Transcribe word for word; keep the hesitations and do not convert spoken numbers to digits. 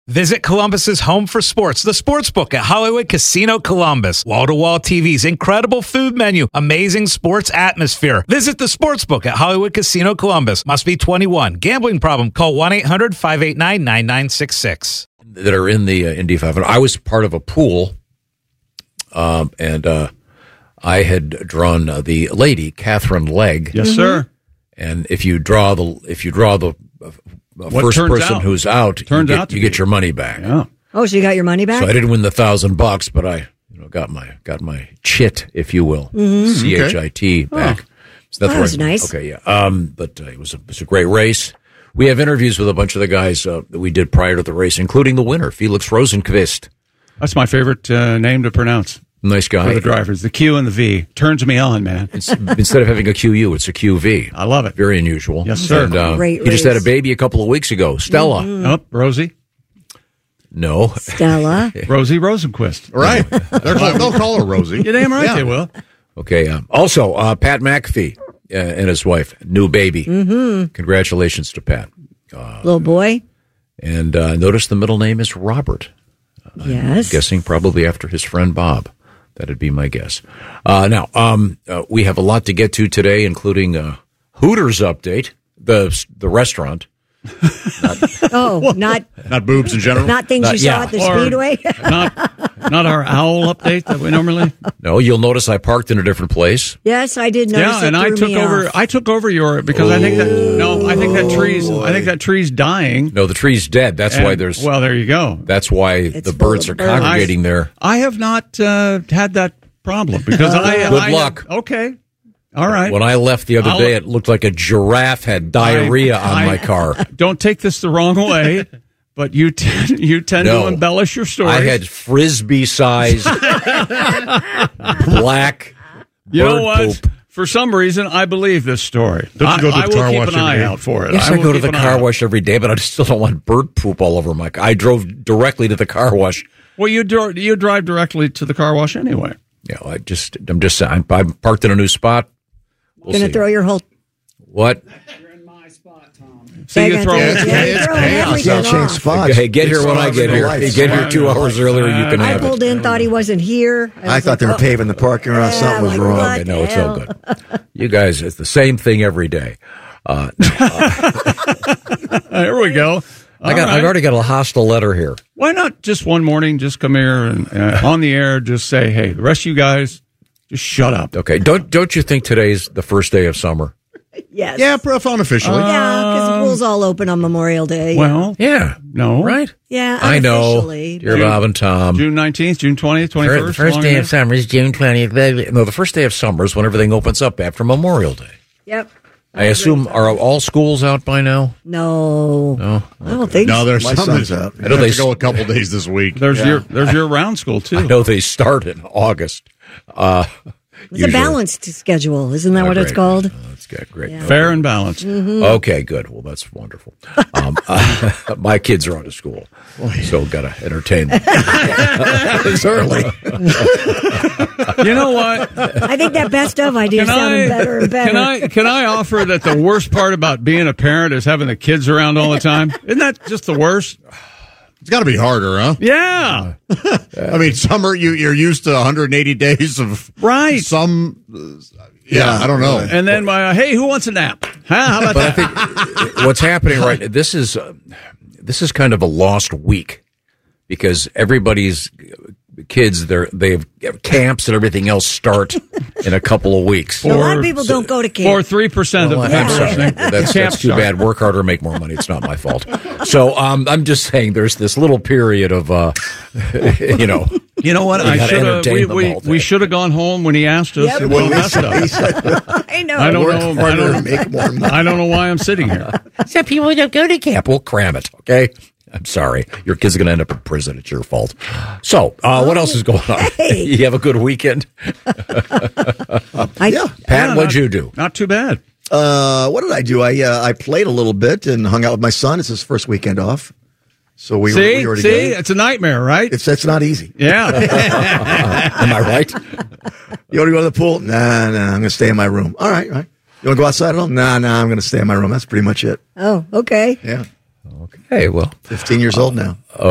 Visit Columbus's home for sports, the Sportsbook at Hollywood Casino Columbus. Wall-to-wall T Vs, incredible food menu, amazing sports atmosphere. Visit the Sportsbook at Hollywood Casino Columbus. Must be twenty-one. Gambling problem? Call one eight hundred five eight nine nine nine six six. That are in the uh, Indy five hundred. I was part of a pool, um, and uh, I had drawn uh, the lady, Catherine Legg. Yes, mm-hmm. sir. And if you draw the if you draw the uh, What first person out? who's out, turns you, get, out you be. get your money back. Yeah. Oh, so you got your money back? So I didn't win the thousand bucks, but I you know got my got my chit, if you will, mm-hmm. C H I T okay. back. Oh. So that's that was right. nice. Okay, yeah. Um, but uh, it was a, it was a great race. We have interviews with a bunch of the guys uh, that we did prior to the race, including the winner, Felix Rosenqvist. That's my favorite uh, name to pronounce. Nice guy. For the drivers. The Q and the V. Turns me on, man. It's, instead of having a Q U, it's a Q V. I love it. Very unusual. Yes, sir. And, uh, Great he just race. had a baby a couple of weeks ago. Stella. Mm-hmm. Oh, Rosie. No. Stella. Rosie Rosenquist. Right. They're call, they'll call her Rosie. You're damn right Yeah. they will. Okay. Um, also, uh, Pat McAfee uh, and his wife, new baby. Mm-hmm. Congratulations to Pat. Uh, Little boy. And uh, notice the middle name is Robert. Yes. I'm guessing probably after his friend Bob. That'd be my guess. Uh, now, um, uh, we have a lot to get to today, including uh, Hooters update, the the restaurant. Not, oh, not not boobs in general. Not things Not, you saw yeah. at the Or Speedway. not, not our owl update that we normally. No, you'll notice I parked in a different place. Yes, I did notice. Yeah, and it I threw took me over. off. I took over your because I think that no, I think that tree's. I think that tree's dying. No, the tree's dead. That's And, why there's. Well, there you go. That's why It's the full birds of are birds. congregating there. I have not uh, had that problem because I. Good I, luck. Okay. All right. When I left the other I'll- day, it looked like a giraffe had diarrhea I- on I- my car. Don't take this the wrong way, but you tend, you tend No. to embellish your story. I had frisbee-sized black you bird know what? poop. For some reason, I believe this story. Don't you I, go to I the will car keep wash an every eye day? out for it. Yes, I, will go to keep the an eye car out. wash every day, but I still don't want bird poop all over my car. I drove directly to the car wash. Well, you dro- you drive directly to the car wash anyway. Yeah, I just, I'm just saying, I parked in a new spot. We'll Gonna see. throw your whole. What? See, Yeah, you you're throw. gonna it's- throw- yeah, you're it's throwing chaos. everything Can't change off. spots. Hey, get here It's when I off get in the here. lights. You get here two hours earlier, you can I have pulled it. in, thought he wasn't here. I was thought they like, were paving the parking lot. Yeah, Something was like, wrong. what? Okay, no, it's all Hell. good. You guys, it's the same thing every day. Uh, There we go. I All got, right. I've already got a hostile letter here. Why not just one morning, just come here and uh, on the air, just say, hey, the rest of you guys, just shut up. Okay, don't don't you think today's the first day of summer? Yes. Yeah, prof, unofficially. Yeah, because the pool's all open on Memorial Day. Well, Yeah, no. right? yeah, I know, unofficially, dear but- Bob and Tom. June nineteenth, June twentieth, twenty-first. The first long day day? of summer is June twentieth. No, the first day of summer is when everything opens up after Memorial Day. Yep. I assume, are all schools out by now? No. No? I don't think No, so. there's My some son's that out. I I know have they to go a couple days this week. There's Yeah. your there's your round school, too. I know they start in August. Uh, It's a balanced schedule. Isn't that Oh, what it's great. called? Oh, that's good. Great. Yeah. Fair and balanced. Okay, good. Well, that's wonderful. Um, uh, my kids are out of school, so got to entertain them. It's early. You know what? I think that best of idea is Can sounding I, better and better. can I can I offer that the worst part about being a parent is having the kids around all the time? Isn't that just the worst? It's got to be harder, huh? Yeah. I mean, summer, you, you're used to one hundred eighty days of Right. some. Uh, yeah, I don't know. And then my hey, who wants a nap? Huh? How about But I that? think what's happening right this is uh, this is kind of a lost week because everybody's kids they're they have camps and everything else start in a couple of weeks. a lot of people don't go to camp. Or three percent of Well, the I'm people sorry. listening. That's, Camp that's too start. bad. Work harder, make more money. It's not my fault. So um, I'm just saying there's this little period of, uh, you know. You know what? You I gotta should have. entertain We, them we, all day. we should have gone home when he asked us. Yep. and Well, we messed up. I know. I don't Work know. I harder don't, and make more money. I don't know why I'm sitting here. Some people don't go to camp. Well, cram it, okay? I'm sorry. Your kid's going to end up in prison. It's your fault. So, uh, what else is going on? Hey. You have a good weekend? I, Yeah. Pat, Yeah, what'd not- you do? Not too bad. Uh, what did I do? I uh, I played a little bit and hung out with my son. It's his first weekend off, so we, see, we already see, did. it's a nightmare, right? It's it's not easy. yeah. Am I right? You want to go to the pool? Nah, nah. I'm going to stay in my room. All right, all right. You want to go outside at all? Nah, nah. I'm going to stay in my room. That's pretty much it. oh, okay. Yeah. Okay, well. fifteen years old now. Okay.